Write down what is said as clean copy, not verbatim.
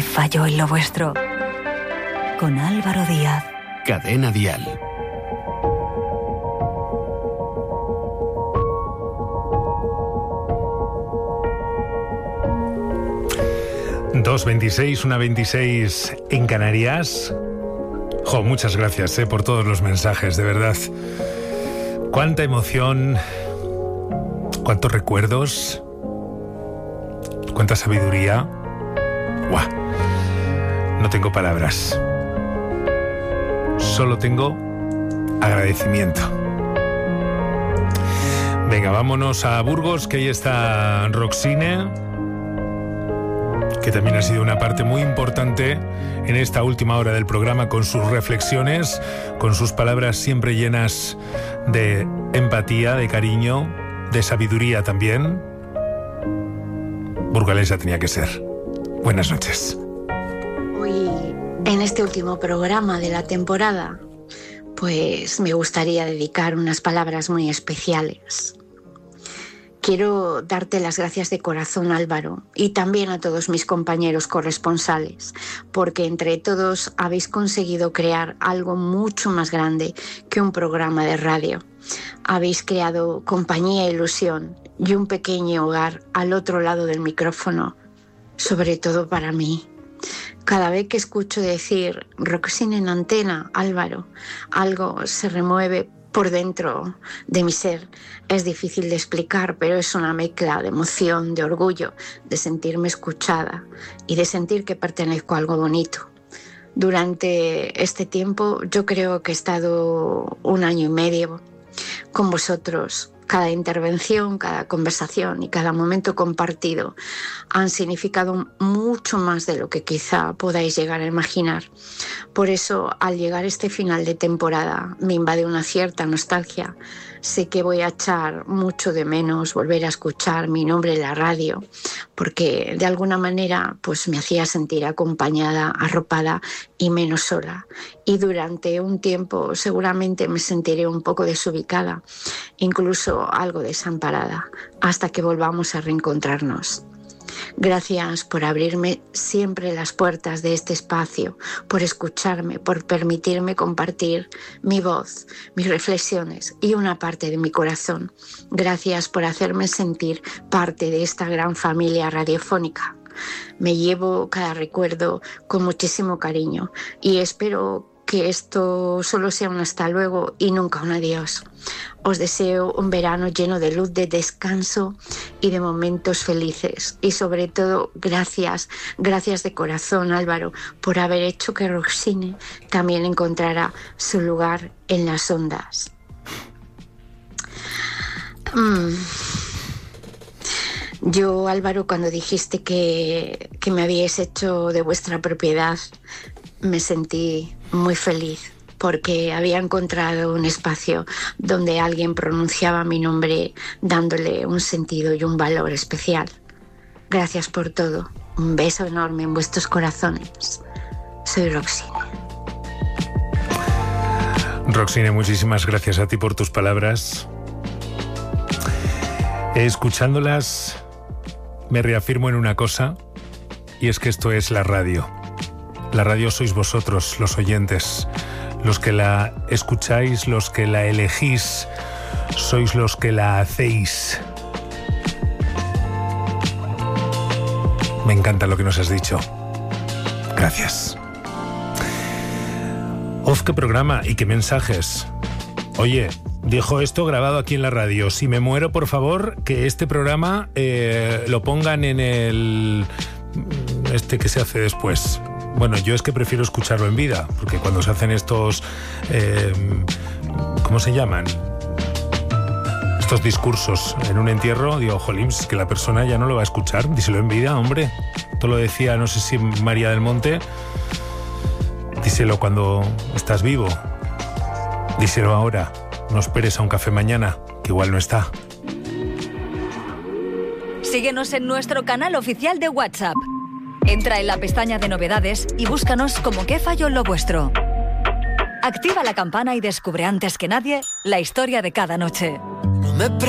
falló en lo vuestro? Con Álvaro Díaz. Cadena Dial. Dos 26, una 26 en Canarias. Muchas gracias por todos los mensajes, de verdad. Cuánta emoción, cuántos recuerdos, cuánta sabiduría. ¡Guau! No tengo palabras. Solo tengo agradecimiento. Venga, vámonos a Burgos, que ahí está Roxine, que también ha sido una parte muy importante en esta última hora del programa, con sus reflexiones, con sus palabras siempre llenas de empatía, de cariño, de sabiduría también. Burgalesa tenía que ser. Buenas noches. Hoy, en este último programa de la temporada, pues me gustaría dedicar unas palabras muy especiales. Quiero darte las gracias de corazón, Álvaro, y también a todos mis compañeros corresponsales, porque entre todos habéis conseguido crear algo mucho más grande que un programa de radio. Habéis creado compañía e ilusión y un pequeño hogar al otro lado del micrófono, sobre todo para mí. Cada vez que escucho decir Roxine en antena, Álvaro, algo se remueve por dentro de mi ser. Es difícil de explicar, pero es una mezcla de emoción, de orgullo, de sentirme escuchada y de sentir que pertenezco a algo bonito. Durante este tiempo yo creo que he estado 1 año y medio con vosotros. Cada intervención, cada conversación y cada momento compartido han significado mucho más de lo que quizá podáis llegar a imaginar. Por eso, al llegar este final de temporada, me invade una cierta nostalgia. Sé que voy a echar mucho de menos volver a escuchar mi nombre en la radio, porque de alguna manera pues me hacía sentir acompañada, arropada y menos sola. Y durante un tiempo seguramente me sentiré un poco desubicada, incluso algo desamparada, hasta que volvamos a reencontrarnos. Gracias por abrirme siempre las puertas de este espacio, por escucharme, por permitirme compartir mi voz, mis reflexiones y una parte de mi corazón. Gracias por hacerme sentir parte de esta gran familia radiofónica. Me llevo cada recuerdo con muchísimo cariño y espero que esto solo sea un hasta luego y nunca un adiós. Os deseo un verano lleno de luz, de descanso y de momentos felices. Y sobre todo, gracias de corazón, Álvaro, por haber hecho que Roxine también encontrara su lugar en las ondas. Yo, Álvaro, cuando dijiste que me habíais hecho de vuestra propiedad, me sentí muy feliz, porque había encontrado un espacio donde alguien pronunciaba mi nombre dándole un sentido y un valor especial. Gracias por todo. Un beso enorme en vuestros corazones. Soy Roxine. Roxine, muchísimas gracias a ti por tus palabras. Escuchándolas, me reafirmo en una cosa, y es que esto es la radio. La radio sois vosotros, los oyentes, los que la escucháis, los que la elegís, sois los que la hacéis. Me encanta lo que nos has dicho. Gracias. Qué programa y qué mensajes. Oye, dejo esto grabado aquí en la radio. Si me muero, por favor, que este programa lo pongan en el... que se hace después. Bueno, yo es que prefiero escucharlo en vida, porque cuando se hacen estos... ¿cómo se llaman? Estos discursos en un entierro, digo, jolín, que la persona ya no lo va a escuchar. Díselo en vida, hombre. Esto lo decía, no sé si María del Monte. Díselo cuando estás vivo. Díselo ahora. No esperes a un café mañana, que igual no está. Síguenos en nuestro canal oficial de WhatsApp. Entra en la pestaña de novedades y búscanos como ¿Qué falló en lo vuestro? Activa la campana y descubre antes que nadie la historia de cada noche.